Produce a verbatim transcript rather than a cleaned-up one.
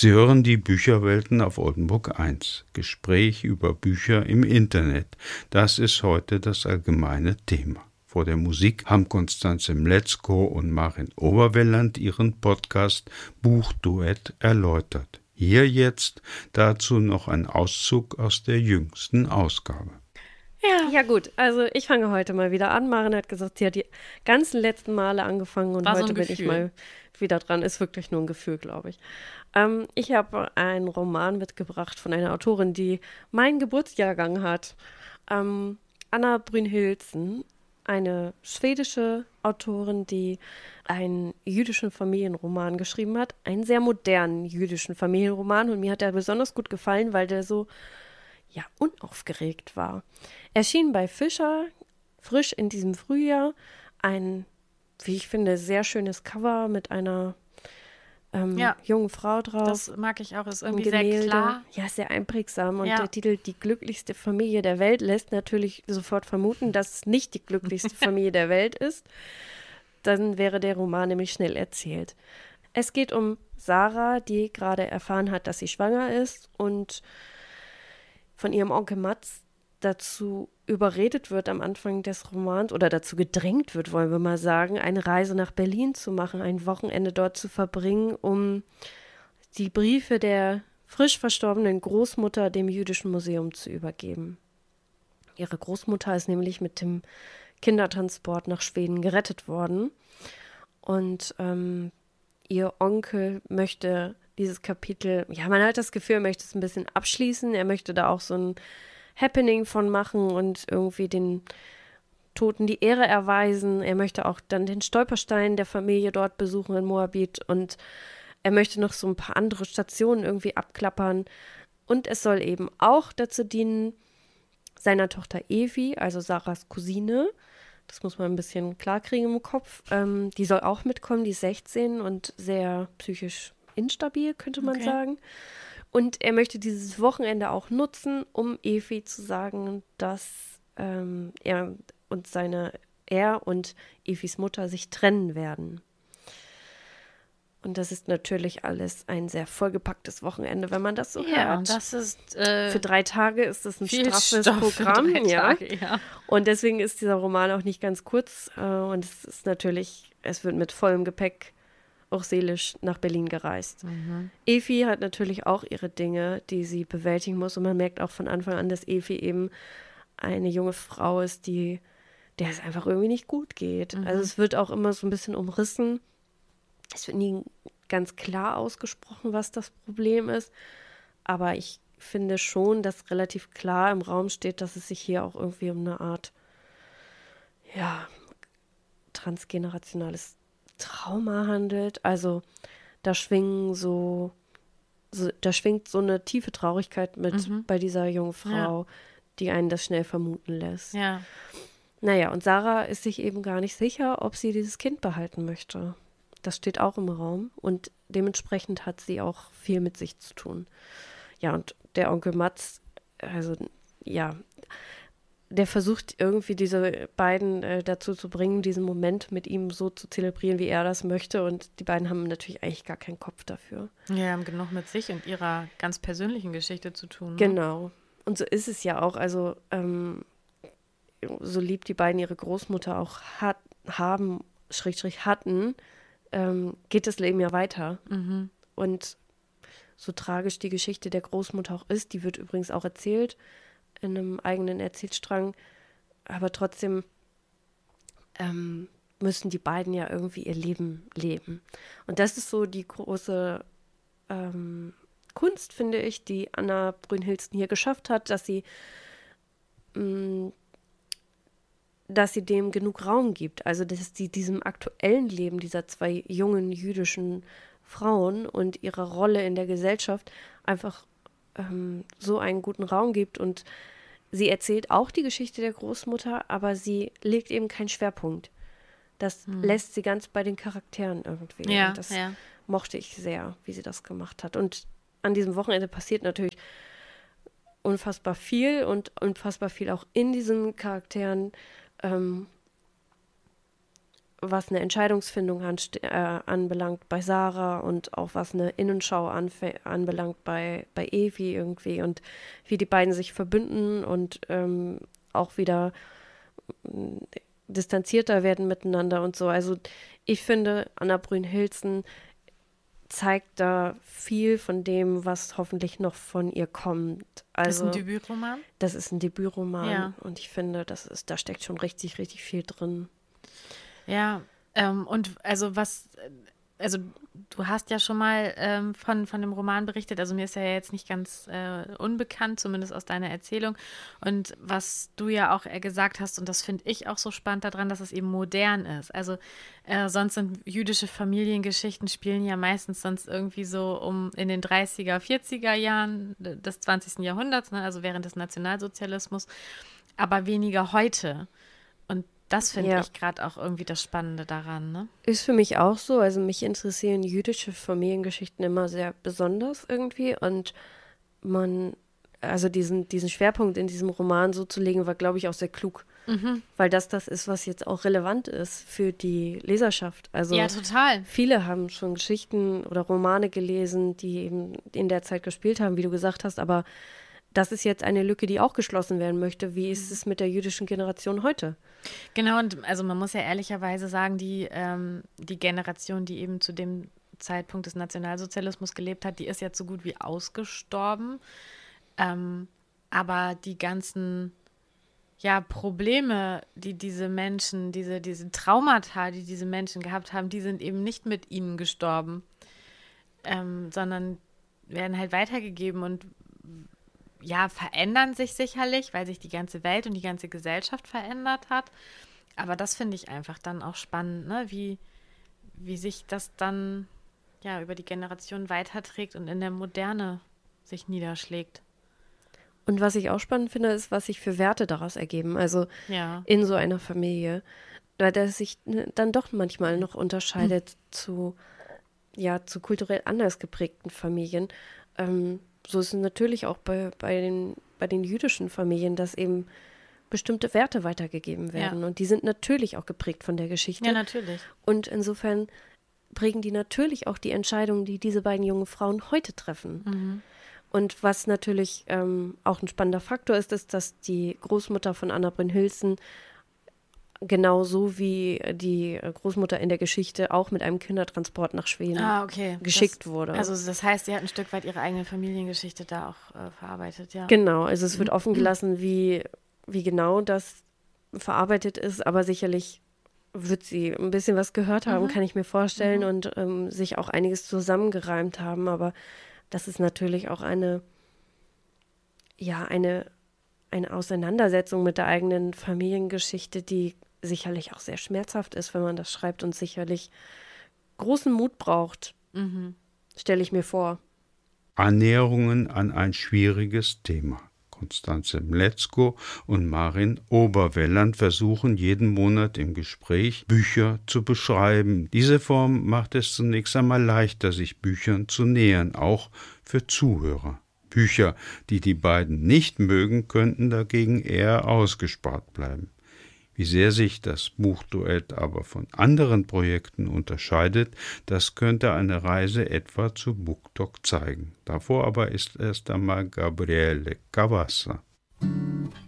Sie hören die Bücherwelten auf Oldenburg eins. Gespräch über Bücher im Internet. Das ist heute das allgemeine Thema. Vor der Musik haben Konstanze Mletzko und Marin Oberwelland ihren Podcast Buchduett erläutert. Hier jetzt dazu noch ein Auszug aus der jüngsten Ausgabe. Ja. ja gut, also ich fange heute mal wieder an. Marin hat gesagt, sie hat die ganzen letzten Male angefangen und War heute so ein bin ich mal wieder dran. Ist wirklich nur ein Gefühl, glaube ich. Ähm, ich habe einen Roman mitgebracht von einer Autorin, die meinen Geburtsjahrgang hat. Ähm, Anna Brynhildsen, eine schwedische Autorin, die einen jüdischen Familienroman geschrieben hat. Einen sehr modernen jüdischen Familienroman. Und mir hat der besonders gut gefallen, weil der so ja, unaufgeregt war. Erschien bei Fischer, frisch in diesem Frühjahr, ein, wie ich finde, sehr schönes Cover mit einer ähm, ja, jungen Frau drauf. Das mag ich auch, ist irgendwie sehr klar. Ja, sehr einprägsam. Und ja. der Titel Die glücklichste Familie der Welt lässt natürlich sofort vermuten, dass es nicht die glücklichste Familie der Welt ist. Dann wäre der Roman nämlich schnell erzählt. Es geht um Sarah, die gerade erfahren hat, dass sie schwanger ist und von ihrem Onkel Mats dazu überredet wird am Anfang des Romans oder dazu gedrängt wird, wollen wir mal sagen, eine Reise nach Berlin zu machen, ein Wochenende dort zu verbringen, um die Briefe der frisch verstorbenen Großmutter dem Jüdischen Museum zu übergeben. Ihre Großmutter ist nämlich mit dem Kindertransport nach Schweden gerettet worden und ähm, ihr Onkel möchte dieses Kapitel, ja, man hat das Gefühl, er möchte es ein bisschen abschließen. Er möchte da auch so ein Happening von machen und irgendwie den Toten die Ehre erweisen. Er möchte auch dann den Stolperstein der Familie dort besuchen in Moabit und er möchte noch so ein paar andere Stationen irgendwie abklappern. Und es soll eben auch dazu dienen, seiner Tochter Evi, also Sarahs Cousine, das muss man ein bisschen klarkriegen im Kopf, ähm, die soll auch mitkommen, die ist sechzehn und sehr psychisch instabil, könnte man okay. sagen. Und er möchte dieses Wochenende auch nutzen, um Evi zu sagen, dass ähm, er und seine, er und Evis Mutter sich trennen werden. Und das ist natürlich alles ein sehr vollgepacktes Wochenende, wenn man das so ja, hört. Das ist, äh, für drei Tage ist das ein viel straffes Stoff Programm. Für drei ja. Tage, ja. Und deswegen ist dieser Roman auch nicht ganz kurz. Äh, und es ist natürlich, es wird mit vollem Gepäck auch seelisch nach Berlin gereist. Mhm. Evi hat natürlich auch ihre Dinge, die sie bewältigen muss. Und man merkt auch von Anfang an, dass Evi eben eine junge Frau ist, die, der es einfach irgendwie nicht gut geht. Mhm. Also es wird auch immer so ein bisschen umrissen. Es wird nie ganz klar ausgesprochen, was das Problem ist. Aber ich finde schon, dass relativ klar im Raum steht, dass es sich hier auch irgendwie um eine Art, ja, transgenerationales Trauma handelt. Also da schwingen so, so da schwingt so eine tiefe Traurigkeit mit mhm. bei dieser jungen Frau, ja. die einen das schnell vermuten lässt. Ja. Naja, und Sarah ist sich eben gar nicht sicher, ob sie dieses Kind behalten möchte. Das steht auch im Raum und dementsprechend hat sie auch viel mit sich zu tun. Ja, und der Onkel Mats, also ja, der versucht irgendwie diese beiden äh, dazu zu bringen, diesen Moment mit ihm so zu zelebrieren, wie er das möchte. Und die beiden haben natürlich eigentlich gar keinen Kopf dafür. Ja, haben genug mit sich und ihrer ganz persönlichen Geschichte zu tun. Ne? Genau. Und so ist es ja auch. Also ähm, so lieb die beiden ihre Großmutter auch hat, haben, Schrägstrich hatten, ähm, geht das Leben ja weiter. Mhm. Und so tragisch die Geschichte der Großmutter auch ist, die wird übrigens auch erzählt, in einem eigenen Erzählstrang, aber trotzdem ähm, müssen die beiden ja irgendwie ihr Leben leben. Und das ist so die große ähm, Kunst, finde ich, die Anna Brynhildsen hier geschafft hat, dass sie mh, dass sie dem genug Raum gibt. Also, dass sie diesem aktuellen Leben dieser zwei jungen jüdischen Frauen und ihrer Rolle in der Gesellschaft einfach ähm, so einen guten Raum gibt. Und sie erzählt auch die Geschichte der Großmutter, aber sie legt eben keinen Schwerpunkt. Das hm. lässt sie ganz bei den Charakteren irgendwie. Ja, und das ja. mochte ich sehr, wie sie das gemacht hat. Und an diesem Wochenende passiert natürlich unfassbar viel und unfassbar viel auch in diesen Charakteren, ähm, was eine Entscheidungsfindung anste- äh, anbelangt bei Sarah und auch was eine Innenschau anfe- anbelangt bei, bei Evi irgendwie und wie die beiden sich verbünden und ähm, auch wieder mh, distanzierter werden miteinander und so. Also ich finde, Anna Brünhilsen zeigt da viel von dem, was hoffentlich noch von ihr kommt. Also, ist ein Debütroman? Das ist ein Debütroman Ja. und ich finde, das ist, da steckt schon richtig, richtig viel drin. Ja, ähm, und also was, also du hast ja schon mal ähm, von, von dem Roman berichtet, also mir ist er ja jetzt nicht ganz äh, unbekannt, zumindest aus deiner Erzählung. Und was du ja auch äh, gesagt hast, und das finde ich auch so spannend daran, dass es eben modern ist. Also äh, sonst sind jüdische Familiengeschichten spielen ja meistens sonst irgendwie so um in den dreißiger, vierziger Jahren des zwanzigsten Jahrhunderts, ne, also während des Nationalsozialismus, aber weniger heute. Und das finde Ja. ich gerade auch irgendwie das Spannende daran, ne? Ist für mich auch so. Also mich interessieren jüdische Familiengeschichten immer sehr besonders irgendwie. Und man, also diesen, diesen Schwerpunkt in diesem Roman so zu legen, war, glaube ich, auch sehr klug. Mhm. Weil das das ist, was jetzt auch relevant ist für die Leserschaft. Also Ja, total. viele haben schon Geschichten oder Romane gelesen, die eben in der Zeit gespielt haben, wie du gesagt hast, aber das ist jetzt eine Lücke, die auch geschlossen werden möchte. Wie ist es mit der jüdischen Generation heute? Genau, und also man muss ja ehrlicherweise sagen, die, ähm, die Generation, die eben zu dem Zeitpunkt des Nationalsozialismus gelebt hat, die ist jetzt so gut wie ausgestorben. Ähm, aber die ganzen ja, Probleme, die diese Menschen, diese, diese Traumata, die diese Menschen gehabt haben, die sind eben nicht mit ihnen gestorben, ähm, sondern werden halt weitergegeben und ja, verändern sich sicherlich, weil sich die ganze Welt und die ganze Gesellschaft verändert hat. Aber das finde ich einfach dann auch spannend, ne? Wie, wie sich das dann ja über die Generation weiterträgt und in der Moderne sich niederschlägt. Und was ich auch spannend finde, ist, was sich für Werte daraus ergeben. Also Ja. in so einer Familie, weil das sich dann doch manchmal noch unterscheidet zu, ja, zu kulturell anders geprägten Familien. Ähm, so ist es natürlich auch bei, bei, den, bei den jüdischen Familien, dass eben bestimmte Werte weitergegeben werden. Ja. Und die sind natürlich auch geprägt von der Geschichte. Ja, natürlich. Und insofern prägen die natürlich auch die Entscheidungen, die diese beiden jungen Frauen heute treffen. Mhm. Und was natürlich ähm, auch ein spannender Faktor ist, ist, dass die Großmutter von Anna Brünhilsen genauso wie die Großmutter in der Geschichte auch mit einem Kindertransport nach Schweden Ah, okay. geschickt das, wurde. Also das heißt, sie hat ein Stück weit ihre eigene Familiengeschichte da auch äh, verarbeitet, ja. Genau, also es wird offen gelassen, wie, wie genau das verarbeitet ist, aber sicherlich wird sie ein bisschen was gehört haben, Mhm. kann ich mir vorstellen, Mhm. und ähm, sich auch einiges zusammengereimt haben, aber das ist natürlich auch eine, ja, eine, eine Auseinandersetzung mit der eigenen Familiengeschichte, die sicherlich auch sehr schmerzhaft ist, wenn man das schreibt und sicherlich großen Mut braucht, Mhm. stelle ich mir vor. Annäherungen an ein schwieriges Thema. Konstanze Mleczko und Marin Oberwelland versuchen jeden Monat im Gespräch Bücher zu beschreiben. Diese Form macht es zunächst einmal leichter, sich Büchern zu nähern, auch für Zuhörer. Bücher, die die beiden nicht mögen, könnten dagegen eher ausgespart bleiben. Wie sehr sich das Buchduett aber von anderen Projekten unterscheidet, das könnte eine Reise etwa zu BookTok zeigen. Davor aber ist erst einmal Gabriele Cavassa.